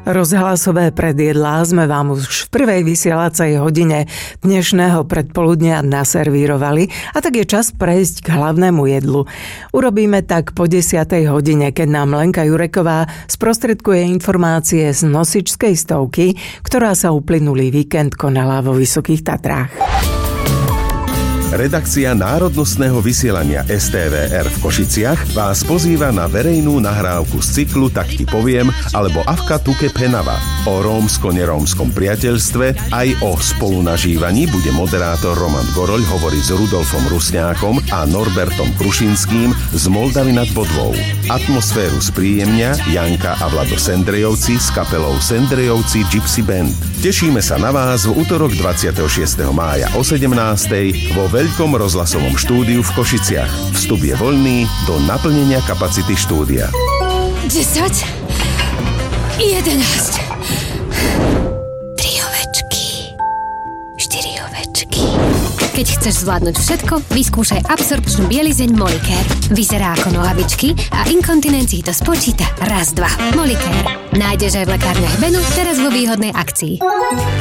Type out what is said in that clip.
Rozhlasové predjedlá sme vám už v prvej vysielacej hodine dnešného predpoludnia naservírovali a tak je čas prejsť k hlavnému jedlu. Urobíme tak po 10. hodine, keď nám Lenka Jureková sprostredkuje informácie z Nosičskej stovky, ktorá sa uplynulý víkend konala vo Vysokých Tatrách. Redakcia národnostného vysielania STVR v Košiciach vás pozýva na verejnú nahrávku z cyklu Tak ti poviem alebo Avka Tuke Penava. O rómsko-nerómskom priateľstve aj o spolunažívaní bude moderátor Roman Goroľ hovoriť s Rudolfom Rusňákom a Norbertom Krušinským z Moldavy nad Bodvou. Atmosféru spríjemnia Janka a Vlado Sendrejovci s kapelou Sendrejovci Gypsy Band. Tešíme sa na vás v utorok 26. mája o 17. vo veľkom rozhlasovom štúdiu v Košiciach. Vstup je voľný do naplnenia kapacity štúdia. 10, 11, 3 ovečky, 4 ovečky. Keď chceš zvládnuť všetko, vyskúšaj absorpčnú bielizeň Molicare. Vyzerá ako nohavičky a inkontinencii to spočíta raz, dva. Molicare. Nájdeš aj v lekárniach Benu, teraz vo výhodnej akcii.